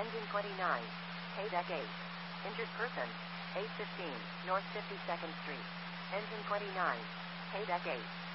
Engine 29. Paydeck 8. Injured person. 815 North 52nd Street. Engine 29. Paydeck 8.